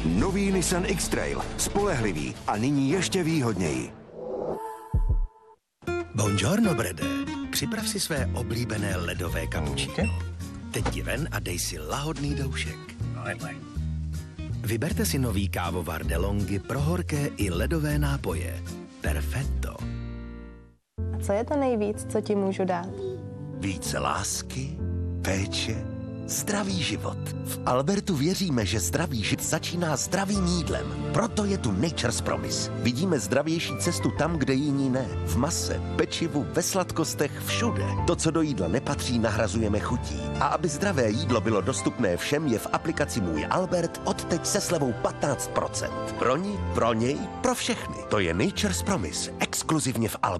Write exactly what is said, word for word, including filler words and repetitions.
Nový Nissan X-Trail. Spolehlivý a nyní ještě výhodněji. Buongiorno, Brede. Připrav si své oblíbené ledové kapučíno. Teď ti ven a dej si lahodný doušek. Vyberte si nový kávovar DeLonghi pro horké i ledové nápoje. Perfetto. A co je to nejvíc, co ti můžu dát? Více lásky, péče, zdravý život. V Albertu věříme, že zdravý život začíná zdravým jídlem. Proto je tu Nature's Promise. Vidíme zdravější cestu tam, kde jiní ne. V mase, pečivu, ve sladkostech, všude. To, co do jídla nepatří, nahrazujeme chutí. A aby zdravé jídlo bylo dostupné všem, je v aplikaci Můj Albert odteď se slevou patnáct procent. Pro ní, pro něj, pro všechny. To je Nature's Promise. Exkluzivně v Albertu.